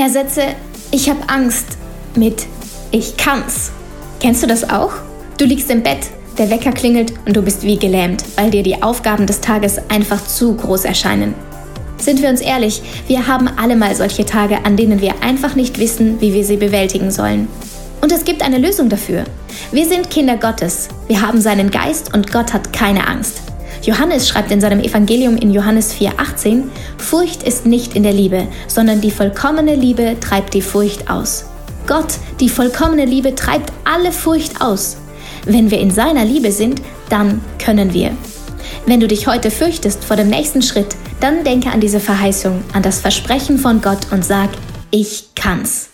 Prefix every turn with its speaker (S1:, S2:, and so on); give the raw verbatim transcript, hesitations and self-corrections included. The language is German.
S1: Ersetze „Ich habe Angst" mit „Ich kann's". Kennst du das auch? Du liegst im Bett, der Wecker klingelt und du bist wie gelähmt, weil dir die Aufgaben des Tages einfach zu groß erscheinen. Sind wir uns ehrlich, wir haben alle mal solche Tage, an denen wir einfach nicht wissen, wie wir sie bewältigen sollen. Und es gibt eine Lösung dafür. Wir sind Kinder Gottes, wir haben seinen Geist und Gott hat keine Angst. Johannes schreibt in seinem Evangelium in Johannes vier achtzehn: Furcht ist nicht in der Liebe, sondern die vollkommene Liebe treibt die Furcht aus. Gott, die vollkommene Liebe, treibt alle Furcht aus. Wenn wir in seiner Liebe sind, dann können wir. Wenn du dich heute fürchtest vor dem nächsten Schritt, dann denke an diese Verheißung, an das Versprechen von Gott und sag: Ich kann's.